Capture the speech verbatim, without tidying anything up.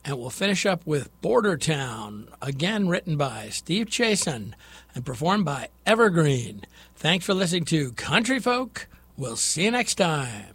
And we'll finish up with Border Town, again written by Steve Chasen and performed by Evergreen. Thanks for listening to Country Folk. We'll see you next time.